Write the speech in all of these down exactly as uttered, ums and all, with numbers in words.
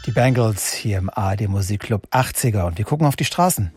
Die Bangles hier im A R D Musikclub achtziger und wir gucken auf die Straßen.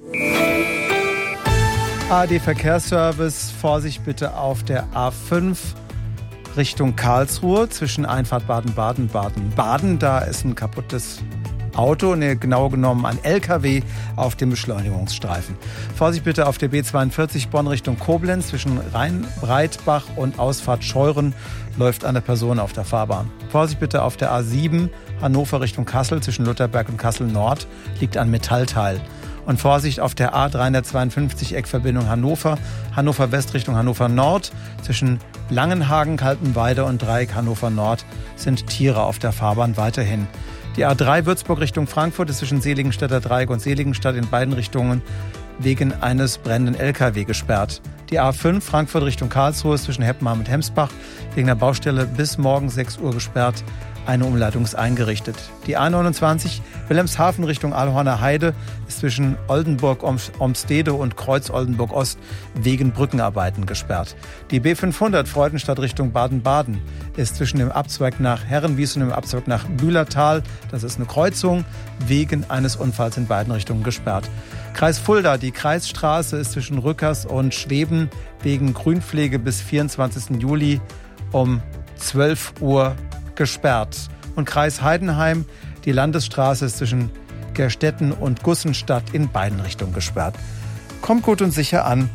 A R D Verkehrsservice, Vorsicht bitte auf der A fünf Richtung Karlsruhe zwischen Einfahrt Baden-Baden, Baden-Baden. Da ist ein kaputtes Auto, ne, genau genommen ein L K W auf dem Beschleunigungsstreifen. Vorsicht bitte auf der B zweiundvierzig Bonn Richtung Koblenz zwischen Rhein-Breitbach und Ausfahrt Scheuren läuft eine Person auf der Fahrbahn. Vorsicht bitte auf der A sieben Hannover Richtung Kassel zwischen Lutherberg und Kassel Nord liegt ein Metallteil. Und Vorsicht auf der A dreihundertzweiundfünfzig Eckverbindung Hannover, Hannover West Richtung Hannover Nord. Zwischen Langenhagen, Kaltenweide und Dreieck Hannover Nord sind Tiere auf der Fahrbahn weiterhin. Die A drei Würzburg Richtung Frankfurt ist zwischen Seligenstädter Dreieck und Seligenstadt in beiden Richtungen wegen eines brennenden L K W gesperrt. Die A fünf Frankfurt Richtung Karlsruhe ist zwischen Heppenheim und Hemsbach wegen der Baustelle bis morgen sechs Uhr gesperrt. Eine Umleitung ist eingerichtet. Die A neunundzwanzig Wilhelmshaven Richtung Alhorner Heide ist zwischen Oldenburg-Omstede und Kreuz-Oldenburg-Ost wegen Brückenarbeiten gesperrt. Die B fünfhundert Freudenstadt Richtung Baden-Baden ist zwischen dem Abzweig nach Herrenwies und dem Abzweig nach Bühlertal, das ist eine Kreuzung, wegen eines Unfalls in beiden Richtungen gesperrt. Kreis Fulda, die Kreisstraße ist zwischen Rückers und Schweben wegen Grünpflege bis vierundzwanzigsten Juli um zwölf Uhr gesperrt. Und Kreis Heidenheim, die Landesstraße ist zwischen Gerstetten und Gussenstadt in beiden Richtungen gesperrt. Kommt gut und sicher an.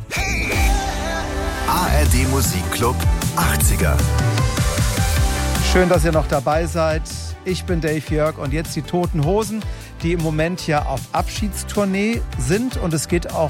A R D Musikclub achtziger. Schön, dass ihr noch dabei seid. Ich bin Dave Jörg und jetzt die Toten Hosen, die im Moment ja auf Abschiedstournee sind und es geht auch